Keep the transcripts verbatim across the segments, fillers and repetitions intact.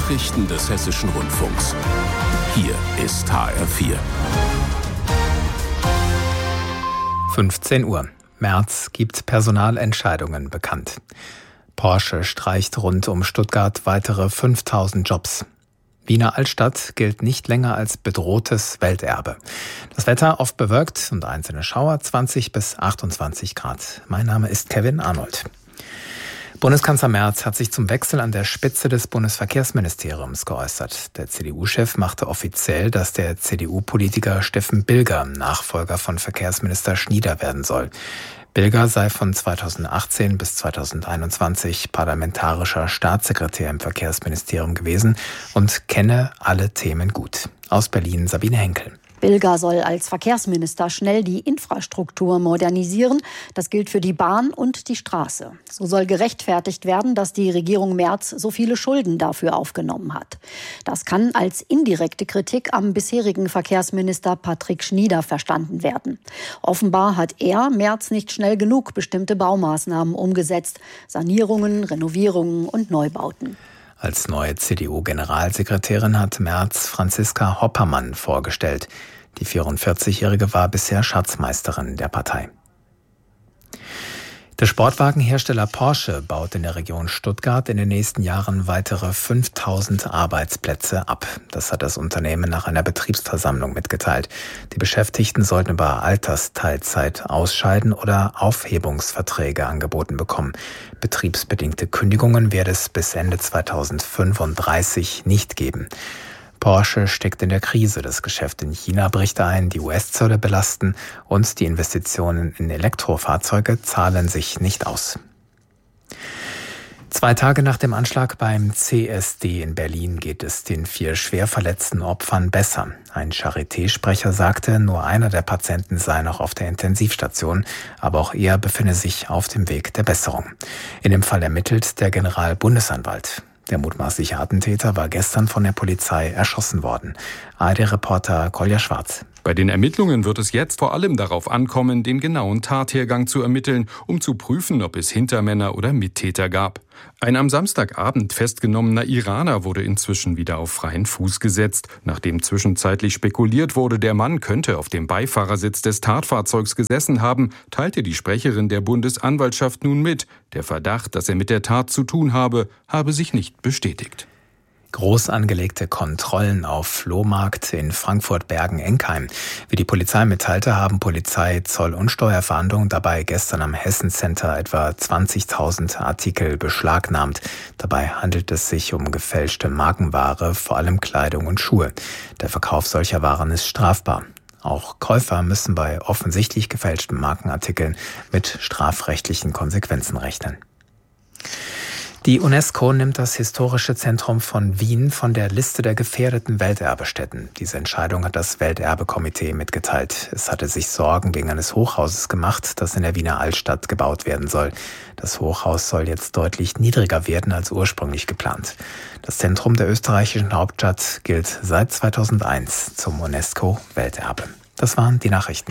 Nachrichten des Hessischen Rundfunks. Hier ist H R vier. fünfzehn Uhr. Merz gibt Personalentscheidungen bekannt. Porsche streicht rund um Stuttgart weitere fünftausend Jobs. Wiener Altstadt gilt nicht länger als bedrohtes Welterbe. Das Wetter oft bewölkt und einzelne Schauer, zwanzig bis achtundzwanzig Grad. Mein Name ist Kevin Arnold. Bundeskanzler Merz hat sich zum Wechsel an der Spitze des Bundesverkehrsministeriums geäußert. Der C D U-Chef machte offiziell, dass der C D U-Politiker Steffen Bilger Nachfolger von Verkehrsminister Schnieder werden soll. Bilger sei von zweitausendachtzehn bis zweitausendeinundzwanzig parlamentarischer Staatssekretär im Verkehrsministerium gewesen und kenne alle Themen gut. Aus Berlin Sabine Henkel. Bilger soll als Verkehrsminister schnell die Infrastruktur modernisieren. Das gilt für die Bahn und die Straße. So soll gerechtfertigt werden, dass die Regierung Merz so viele Schulden dafür aufgenommen hat. Das kann als indirekte Kritik am bisherigen Verkehrsminister Patrick Schnieder verstanden werden. Offenbar hat er, Merz, nicht schnell genug bestimmte Baumaßnahmen umgesetzt. Sanierungen, Renovierungen und Neubauten. Als neue C D U-Generalsekretärin hat Merz Franziska Hoppermann vorgestellt. Die vierundvierzigjährige war bisher Schatzmeisterin der Partei. Der Sportwagenhersteller Porsche baut in der Region Stuttgart in den nächsten Jahren weitere fünftausend Arbeitsplätze ab. Das hat das Unternehmen nach einer Betriebsversammlung mitgeteilt. Die Beschäftigten sollten über Altersteilzeit ausscheiden oder Aufhebungsverträge angeboten bekommen. Betriebsbedingte Kündigungen wird es bis Ende zweitausendfünfunddreißig nicht geben. Porsche steckt in der Krise. Das Geschäft in China bricht ein, die U S-Zölle belasten und die Investitionen in Elektrofahrzeuge zahlen sich nicht aus. Zwei Tage nach dem Anschlag beim C S D in Berlin geht es den vier schwer verletzten Opfern besser. Ein Charité-Sprecher sagte, nur einer der Patienten sei noch auf der Intensivstation, aber auch er befinde sich auf dem Weg der Besserung. In dem Fall ermittelt der Generalbundesanwalt. Der mutmaßliche Attentäter war gestern von der Polizei erschossen worden. A R D-Reporter Kolja Schwarz. Bei den Ermittlungen wird es jetzt vor allem darauf ankommen, den genauen Tathergang zu ermitteln, um zu prüfen, ob es Hintermänner oder Mittäter gab. Ein am Samstagabend festgenommener Iraner wurde inzwischen wieder auf freien Fuß gesetzt. Nachdem zwischenzeitlich spekuliert wurde, der Mann könnte auf dem Beifahrersitz des Tatfahrzeugs gesessen haben, teilte die Sprecherin der Bundesanwaltschaft nun mit. Der Verdacht, dass er mit der Tat zu tun habe, habe sich nicht bestätigt. Groß angelegte Kontrollen auf Flohmarkt in Frankfurt-Bergen-Enkheim. Wie die Polizei mitteilte, haben Polizei, Zoll- und Steuerfahndung dabei gestern am Hessen Center etwa zwanzigtausend Artikel beschlagnahmt. Dabei handelt es sich um gefälschte Markenware, vor allem Kleidung und Schuhe. Der Verkauf solcher Waren ist strafbar. Auch Käufer müssen bei offensichtlich gefälschten Markenartikeln mit strafrechtlichen Konsequenzen rechnen. Die UNESCO nimmt das historische Zentrum von Wien von der Liste der gefährdeten Welterbestätten. Diese Entscheidung hat das Welterbekomitee mitgeteilt. Es hatte sich Sorgen wegen eines Hochhauses gemacht, das in der Wiener Altstadt gebaut werden soll. Das Hochhaus soll jetzt deutlich niedriger werden als ursprünglich geplant. Das Zentrum der österreichischen Hauptstadt gilt seit zweitausendeins zum UNESCO-Welterbe. Das waren die Nachrichten.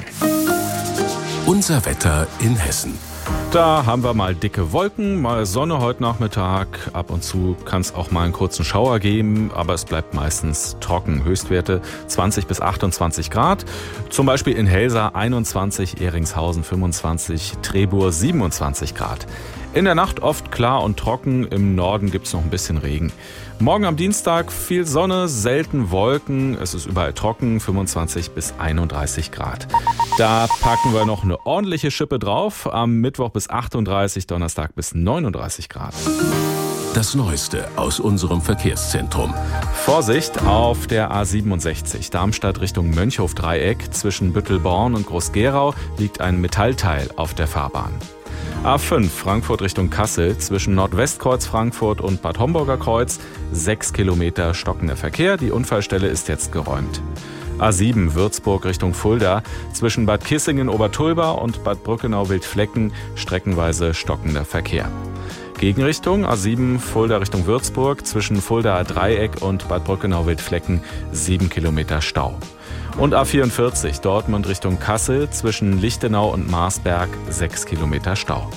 Unser Wetter in Hessen. Da haben wir mal dicke Wolken, mal Sonne heute Nachmittag. Ab und zu kann es auch mal einen kurzen Schauer geben, aber es bleibt meistens trocken. Höchstwerte zwanzig bis achtundzwanzig Grad. Zum Beispiel in Helsa einundzwanzig, Ehringshausen fünfundzwanzig, Trebur siebenundzwanzig Grad. In der Nacht oft klar und trocken, im Norden gibt es noch ein bisschen Regen. Morgen am Dienstag viel Sonne, selten Wolken, es ist überall trocken, fünfundzwanzig bis einunddreißig Grad. Da packen wir noch eine ordentliche Schippe drauf, am Mittwoch bis achtunddreißig, Donnerstag bis neununddreißig Grad. Das Neueste aus unserem Verkehrszentrum. Vorsicht auf der A siebenundsechzig, Darmstadt Richtung Mönchhof-Dreieck. Zwischen Büttelborn und Groß-Gerau liegt ein Metallteil auf der Fahrbahn. A fünf, Frankfurt Richtung Kassel, zwischen Nordwestkreuz Frankfurt und Bad Homburger Kreuz, sechs Kilometer stockender Verkehr. Die Unfallstelle ist jetzt geräumt. A sieben, Würzburg Richtung Fulda, zwischen Bad Kissingen-Obertulba und Bad Brückenau-Wildflecken, streckenweise stockender Verkehr. Gegenrichtung A sieben, Fulda Richtung Würzburg, zwischen Fuldaer Dreieck und Bad Brückenau-Wildflecken, sieben Kilometer Stau. Und A vierundvierzig, Dortmund Richtung Kassel, zwischen Lichtenau und Marsberg, sechs Kilometer Stau.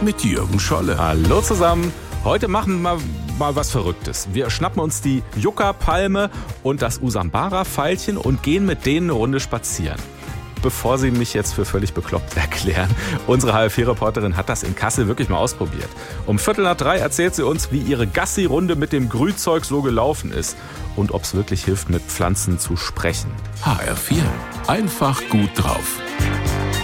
mit Jürgen Scholle. Hallo zusammen. Heute machen wir mal was Verrücktes. Wir schnappen uns die Yucca-Palme und das Usambara-Veilchen und gehen mit denen eine Runde spazieren. Bevor Sie mich jetzt für völlig bekloppt erklären, unsere H L vier-Reporterin hat das in Kassel wirklich mal ausprobiert. Um Viertel nach drei erzählt sie uns, wie ihre Gassi-Runde mit dem Grünzeug so gelaufen ist und ob es wirklich hilft, mit Pflanzen zu sprechen. H R vier. Einfach gut drauf.